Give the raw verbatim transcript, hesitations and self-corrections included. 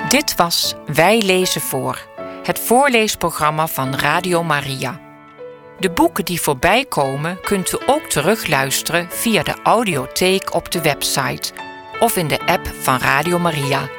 Dit was Wij lezen voor, het voorleesprogramma van Radio Maria. De boeken die voorbij komen kunt u ook terugluisteren via de audiotheek op de website of in de app van Radio Maria.